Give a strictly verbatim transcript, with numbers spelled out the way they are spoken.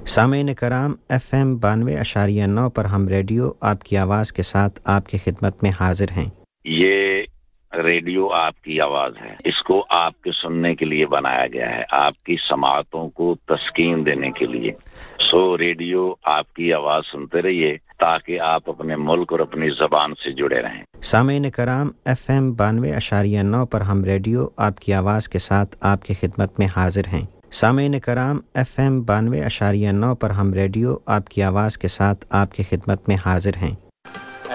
सामीन कराम F M बानवे अशारिया नौ पर हम रेडियो आपकी आवाज़ के साथ आपकी खिदमत में हाजिर हैं। ये रेडियो आपकी आवाज़ है, इसको आपके सुनने के लिए बनाया गया है, आपकी समाअतों को तस्कीन देने के लिए। सो रेडियो आपकी आवाज़ सुनते रहिए ताकि आप अपने मुल्क और अपनी ज़बान से जुड़े रहें। सामीन कराम एफ एम बानवे अशारिया नौ पर हम रेडियो आपकी आवाज़ के साथ आपकी खिदमत में हाजिर हैं। सामीन कराम एफ एम बानवे अशारिया नौ पर हम रेडियो आपकी आवाज़ के साथ आपकी खिदमत में हाजिर हैं।